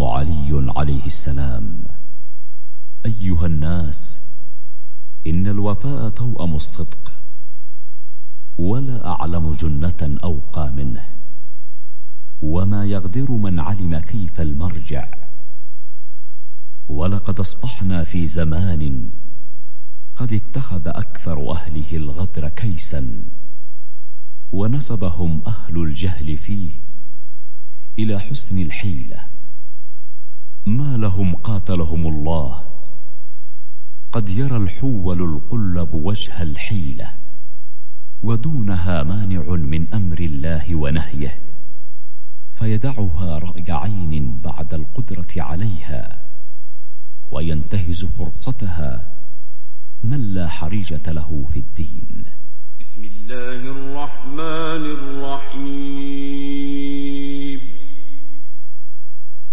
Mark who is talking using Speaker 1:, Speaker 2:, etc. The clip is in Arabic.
Speaker 1: علي عليه السلام: أيها الناس، إن الوفاء توأم الصدق، ولا أعلم جنة أوقى منه، وما يغدر من علم كيف المرجع. ولقد أصبحنا في زمان قد اتخذ أكثر أهله الغدر كيسا، ونسبهم أهل الجهل فيه إلى حسن الحيلة. ما لهم قاتلهم الله قد يرى الحول القلب وجه الحيلة، ودونها مانع من أمر الله ونهيه، فيدعها رأي عين بعد القدرة عليها، وينتهز فرصتها من لا حريجة له في الدين.
Speaker 2: بسم الله الرحمن الرحيم.